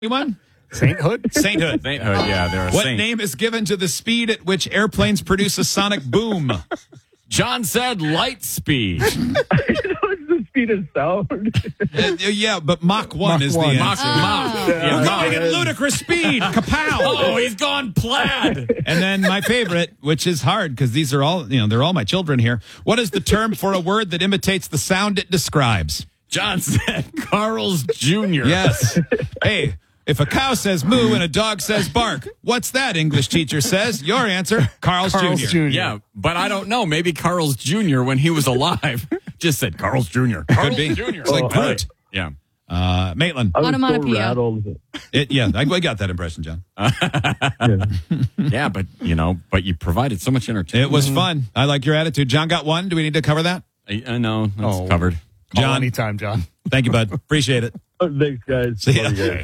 Anyone? Sainthood? Sainthood. Sainthood, yeah, they're a What saint. name is given to the speed at which airplanes produce a sonic boom? John said light speed. It's the speed of sound. Yeah, but Mach 1 is the answer. Mach. Yeah, We're Mach. going at ludicrous speed. Kapow! Oh, he's gone plaid. And then my favorite, which is hard because these are all, they're all my children here. What is the term for a word that imitates the sound it describes? John said Carl's Jr. Yes. Hey, if a cow says moo and a dog says bark, what's that, English teacher says? Your answer, Carl's Jr. Yeah, but I don't know. Maybe Carl's Jr. when he was alive just said Carl's Jr. Carl's be. Jr. It's like Groot. Yeah. Maitland. I was so Onomatopoeia. rattled. I got that impression, John. Yeah, but you provided so much entertainment. It was fun. I like your attitude. John got one. Do we need to cover that? No, that's covered. Call John. anytime, John. Thank you, bud. Appreciate it. Thanks, guys. See ya. Love you guys.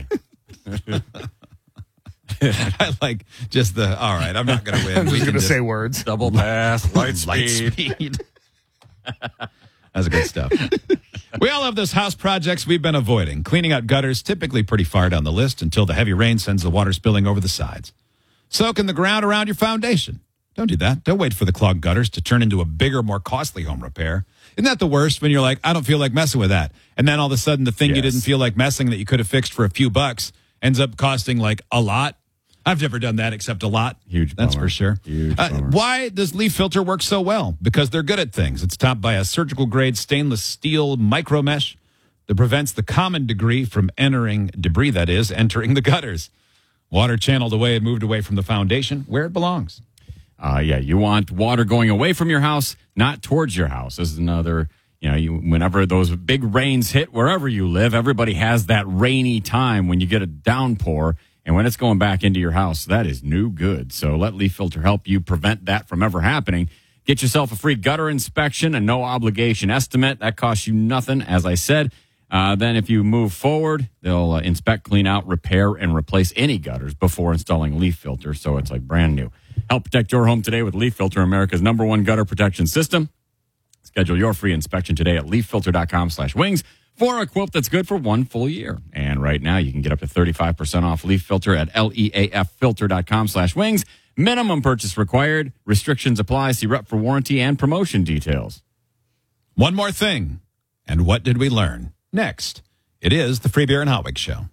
I like just the, all right, I'm not going to win. I'm We just can going to say words. Double pass, light speed. That's good stuff. We all have those house projects we've been avoiding. Cleaning out gutters, typically pretty far down the list until the heavy rain sends the water spilling over the sides. Soak in the ground around your foundation. Don't do that. Don't wait for the clogged gutters to turn into a bigger, more costly home repair. Isn't that the worst when you're like, I don't feel like messing with that. And then all of a sudden the thing you didn't feel like messing that you could have fixed for a few bucks ends up costing like a lot. I've never done that except a lot. Huge That's bummer. for sure. Huge bummer. Why does Leaf Filter work so well? Because they're good at things. It's topped by a surgical grade stainless steel micro mesh that prevents the common debris from entering the gutters. Water channeled away and moved away from the foundation where it belongs. You want water going away from your house, not towards your house. This is another, whenever those big rains hit wherever you live, everybody has that rainy time when you get a downpour. And when it's going back into your house, that is no good. So let Leaf Filter help you prevent that from ever happening. Get yourself a free gutter inspection, a no obligation estimate. That costs you nothing, as I said. Then if you move forward, they'll inspect, clean out, repair, and replace any gutters before installing Leaf Filter. So it's like brand new. Help protect your home today with Leaf Filter, America's #1 gutter protection system. Schedule your free inspection today at leaffilter.com/wings for a quote that's good for 1 full year. And right now you can get up to 35% off Leaf Filter at leaffilter.com/wings. Minimum purchase required. Restrictions apply. See rep for warranty and promotion details. One more thing. And what did we learn? Next, it is the Free Beer and Hot Wings Show.